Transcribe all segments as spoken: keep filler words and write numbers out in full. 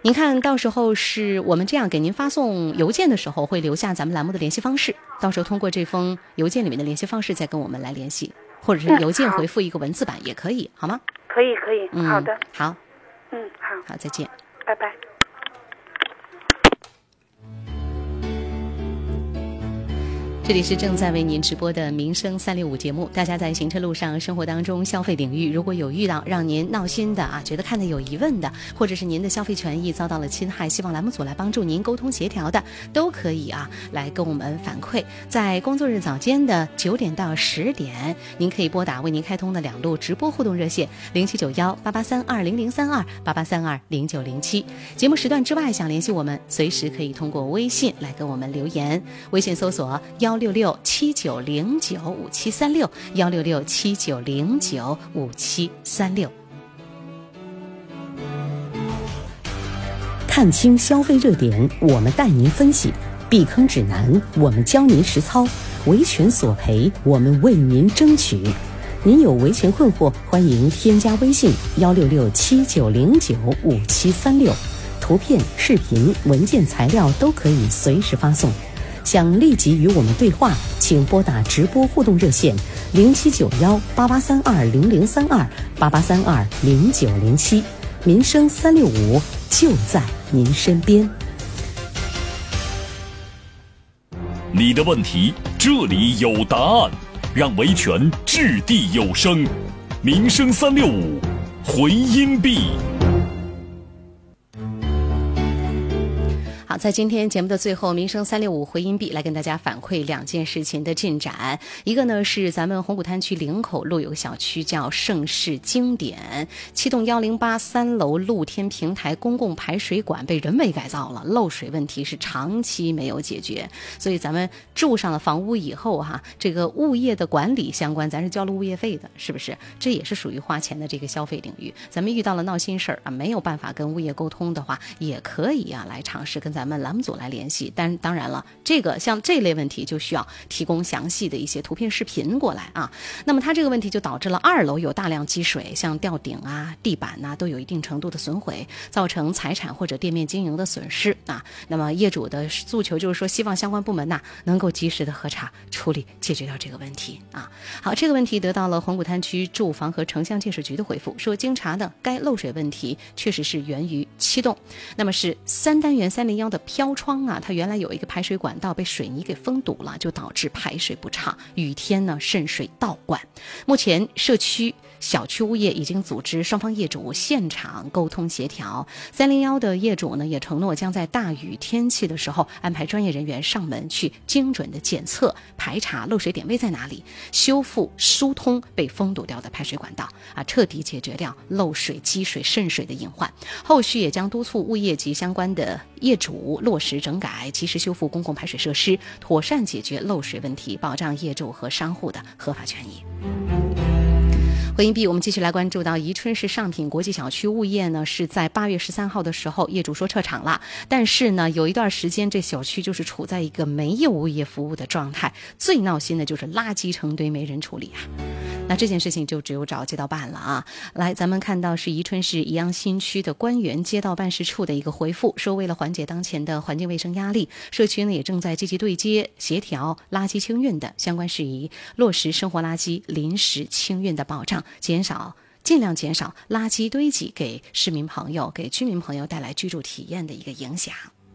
您看到时候是我们这样给您发送邮件的时候会留下咱们栏目的联系方式，到时候通过这封邮件里面的联系方式再跟我们来联系，或者是邮件回复一个文字版也可以，好吗？ 可以可以、嗯、好的。 好， 嗯，好， 好，再见， 拜拜。 这里是正在为您直播的民生三六五节目，大家在行车路上、生活当中、消费领域，如果有遇到让您闹心的啊，觉得看得有疑问的，或者是您的消费权益遭到了侵害，希望栏目组来帮助您沟通协调的，都可以啊来跟我们反馈。在工作日早间的九点到十点，您可以拨打为您开通的两路直播互动热线零七九幺八八三二零零三二八八三二零九零七。节目时段之外想联系我们，随时可以通过微信来跟我们留言，微信搜索幺六六七九零九五七三六幺六六七九零九五七三六。 看清消费热点，我们带您分析；避坑指南，我们教您实操；维权索赔，我们为您争取。您有维权困惑，欢迎添加微信幺六六七九零九五七三六，图片、视频、文件材料都可以随时发送。想立即与我们对话，请拨打直播互动热线零七九幺八八三二零零三二八八三二零九零七。民生三六五就在您身边。 你的问题这里有答案，让维权掷地有声。民生三六五回音壁。 好，在今天节目的最后，民生三六五回音壁来跟大家反馈两件事情的进展。一个呢是咱们红谷滩区林口路有个小区叫盛世经典，七栋一零八三楼露天平台公共排水管被人为改造了，漏水问题是长期没有解决，所以咱们住上了房屋以后哈，这个物业的管理相关咱是交了物业费的，是不是？这也是属于花钱的这个消费领域。咱们遇到了闹心事儿啊，没有办法跟物业沟通的话，也可以啊来尝试跟咱们栏目组来联系。但当然了，这个像这类问题就需要提供详细的一些图片视频过来啊。那么它这个问题就导致了二楼有大量积水，像吊顶啊、地板呐、啊、都有一定程度的损毁，造成财产或者店面经营的损失啊。那么业主的诉求就是说，希望相关部门呐、啊、能够及时的核查处理，解决掉这个问题啊。好，这个问题得到了红谷滩区住房和城乡建设局的回复，说经查呢，该漏水问题确实是源于七栋，那么是三单元三零幺的飘窗啊，它原来有一个排水管道被水泥给封堵了，就导致排水不畅，雨天呢渗水倒灌。目前社区小区物业已经组织双方业主现场沟通协调，三零幺的业主呢也承诺将在大雨天气的时候安排专业人员上门去精准的检测排查漏水点位在哪里，修复疏通被封堵掉的排水管道啊，彻底解决掉漏水积水渗水的隐患。后续也将督促物业及相关的业主落实整改，及时修复公共排水设施，妥善解决漏水问题，保障业主和商户的合法权益。回音壁，我们继续来关注到宜春市上品国际小区物业呢，是在八月十三号的时候，业主说撤场了，但是呢，有一段时间这小区就是处在一个没有物业服务的状态，最闹心的就是垃圾成堆没人处理啊。那这件事情就只有找街道办了啊。来，咱们看到是宜春市宜阳新区的官员街道办事处的一个回复，说为了缓解当前的环境卫生压力，社区呢也正在积极对接协调垃圾清运的相关事宜，落实生活垃圾临时清运的保障，减少尽量减少垃圾堆积给市民朋友、给居民朋友带来居住体验的一个影响。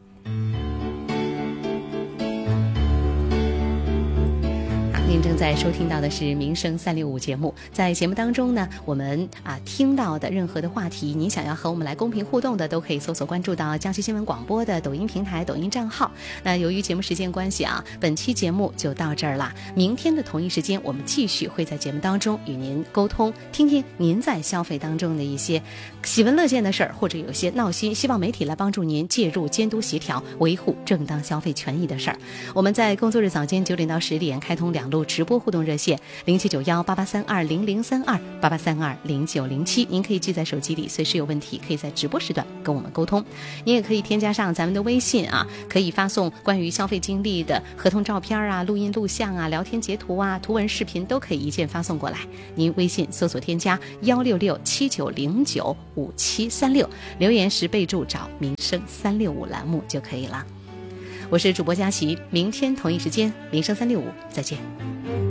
您正在收听到的是民生三六五节目，在节目当中呢，我们啊听到的任何的话题，您想要和我们来公平互动的，都可以搜索关注到江西新闻广播的抖音平台、抖音账号。那由于节目时间关系啊，本期节目就到这儿了。明天的同一时间，我们继续会在节目当中与您沟通，听听您在消费当中的一些喜闻乐见的事儿，或者有些闹心，希望媒体来帮助您介入、监督、协调、维护正当消费权益的事儿。我们在工作日早间九点到十点开通两路直播互动热线零七九幺八八三二零零三二八八三二零九零七，您可以记在手机里，随时有问题可以在直播时段跟我们沟通。您也可以添加上咱们的微信啊，可以发送关于消费经历的合同照片啊、录音录像啊、聊天截图啊、图文视频都可以一键发送过来。您微信搜索添加幺六六七九零九五七三六，留言时备注找民生三六五栏目就可以了。我是主播佳琪，明天同一时间民生三六五再见。